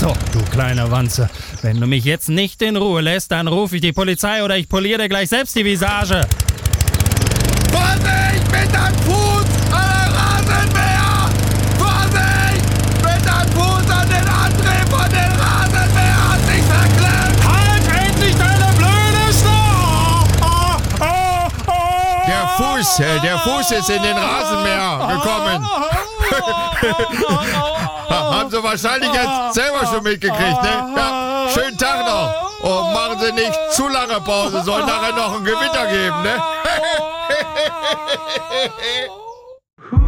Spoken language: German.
So, du kleine Wanze, wenn du mich jetzt nicht in Ruhe lässt, dann rufe ich die Polizei oder ich poliere dir gleich selbst die Visage. Vorsicht mit deinem Fuß an der Rasenmäher! Vorsicht mit deinem Fuß an den Antrieb von den Rasenmäher hat sich verklemmt! Halt endlich deine blöde Schnur! Der Fuß ist in den Rasenmäher gekommen. Haben Sie wahrscheinlich jetzt selber schon mitgekriegt, ne? Ja, schönen Tag noch. Und machen Sie nicht zu lange Pause, soll nachher noch ein Gewitter geben, ne?